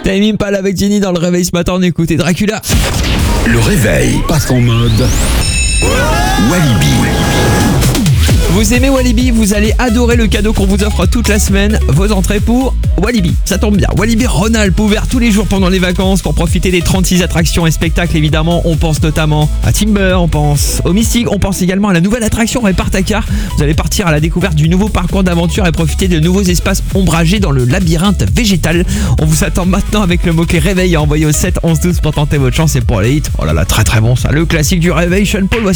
Tame Impala avec Jenny dans le réveil ce matin, on écoutait Dracula. Le réveil passe en mode Walibi. Vous aimez Walibi, vous allez adorer le cadeau qu'on vous offre toute la semaine, vos entrées pour Walibi. Ça tombe bien, Walibi Rhône-Alpes, ouvert tous les jours pendant les vacances pour profiter des 36 attractions et spectacles. Évidemment, on pense notamment à Timber, on pense au Mystique, on pense également à la nouvelle attraction Répartacar. Vous allez partir à la découverte du nouveau parcours d'aventure et profiter de nouveaux espaces ombragés dans le labyrinthe végétal. On vous attend maintenant avec le mot-clé réveil à envoyer au 7 11 12 pour tenter votre chance et pour les hits. Oh là là, très très bon ça, le classique du réveil, Sean Paul, voici